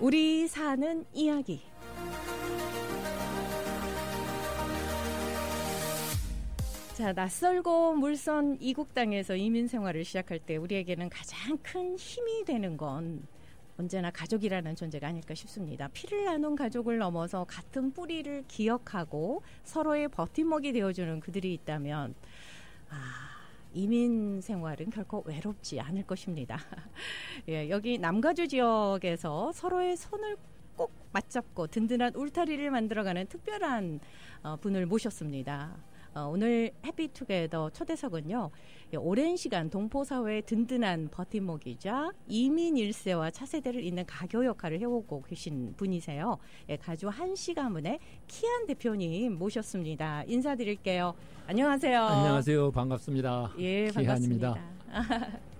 우리 사는 이야기. 자, 낯설고 물선 이국 땅에서 이민 생활을 시작할 때 우리에게는 가장 큰 힘이 되는 건 언제나 가족이라는 존재가 아닐까 싶습니다. 피를 나눈 가족을 넘어서 같은 뿌리를 기억하고 서로의 버팀목이 되어주는 그들이 있다면 이민 생활은 결코 외롭지 않을 것입니다. 예, 여기 남가주 지역에서 서로의 손을 꼭 맞잡고 든든한 울타리를 만들어가는 특별한 분을 모셨습니다. 오늘 해피투게더 초대석은요, 오랜 시간 동포사회의 든든한 버팀목이자 이민 1세와 차세대를 잇는 가교 역할을 해오고 계신 분이세요. 예, 가주 한씨 가문의 키안 대표님 모셨습니다. 인사드릴게요. 안녕하세요. 안녕하세요. 반갑습니다. 예, 키안입니다. 반갑습니다.